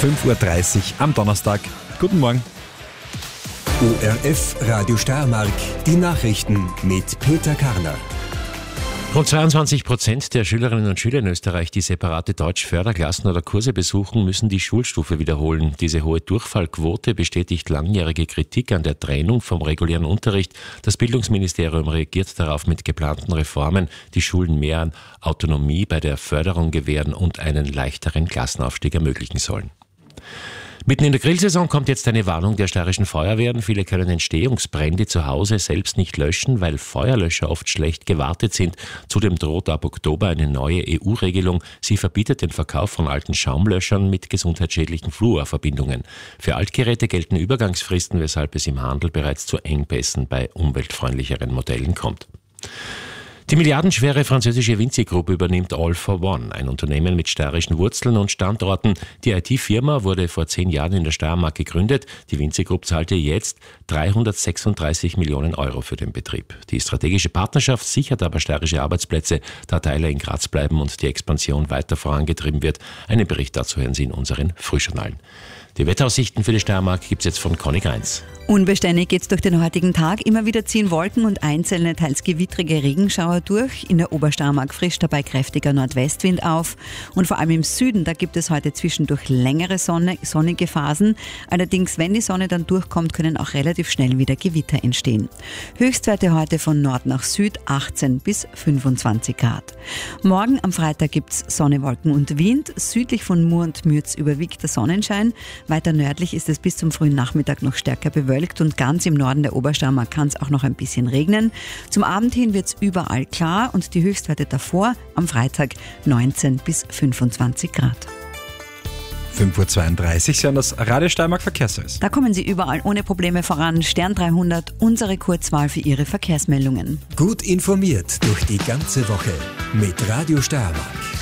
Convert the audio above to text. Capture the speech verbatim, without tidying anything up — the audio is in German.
fünf Uhr dreißig am Donnerstag. Guten Morgen. O R F Radio Steiermark, die Nachrichten mit Peter Karner. Rund zweiundzwanzig Prozent der Schülerinnen und Schüler in Österreich, die separate Deutsch-Förderklassen oder Kurse besuchen, müssen die Schulstufe wiederholen. Diese hohe Durchfallquote bestätigt langjährige Kritik an der Trennung vom regulären Unterricht. Das Bildungsministerium reagiert darauf mit geplanten Reformen, die Schulen mehr an Autonomie bei der Förderung gewähren und einen leichteren Klassenaufstieg ermöglichen sollen. Mitten in der Grillsaison kommt jetzt eine Warnung der steirischen Feuerwehren. Viele können Entstehungsbrände zu Hause selbst nicht löschen, weil Feuerlöscher oft schlecht gewartet sind. Zudem droht ab Oktober eine neue E U-Regelung. Sie verbietet den Verkauf von alten Schaumlöschern mit gesundheitsschädlichen Fluorverbindungen. Für Altgeräte gelten Übergangsfristen, weshalb es im Handel bereits zu Engpässen bei umweltfreundlicheren Modellen kommt. Die milliardenschwere französische Vinci-Gruppe übernimmt All for One, ein Unternehmen mit steirischen Wurzeln und Standorten. Die I T-Firma wurde vor zehn Jahren in der Steiermark gegründet. Die Vinci-Gruppe zahlte jetzt dreihundertsechsunddreißig Millionen Euro für den Betrieb. Die strategische Partnerschaft sichert aber steirische Arbeitsplätze, da Teile in Graz bleiben und die Expansion weiter vorangetrieben wird. Einen Bericht dazu hören Sie in unseren Frühjournalen. Die Wetteraussichten für die Steiermark gibt es jetzt von Conny Greins. Unbeständig geht es durch den heutigen Tag. Immer wieder ziehen Wolken und einzelne teils gewittrige Regenschauer durch. In der Obersteiermark frisch dabei kräftiger Nordwestwind auf. Und vor allem im Süden, da gibt es heute zwischendurch längere Sonne, sonnige Phasen. Allerdings, wenn die Sonne dann durchkommt, können auch relativ schnell wieder Gewitter entstehen. Höchstwerte heute von Nord nach Süd achtzehn bis fünfundzwanzig Grad. Morgen am Freitag gibt es Sonne, Wolken und Wind. Südlich von Mur und Mürz überwiegt der Sonnenschein. Weiter nördlich ist es bis zum frühen Nachmittag noch stärker bewölkt und ganz im Norden der Obersteiermark kann es auch noch ein bisschen regnen. Zum Abend hin wird es überall klar und die Höchstwerte davor am Freitag neunzehn bis fünfundzwanzig Grad. fünf Uhr zweiunddreißig, Sie haben das Radio Steiermark Verkehrsservice. Da kommen Sie überall ohne Probleme voran. Stern dreihundert, unsere Kurzwahl für Ihre Verkehrsmeldungen. Gut informiert durch die ganze Woche mit Radio Steiermark.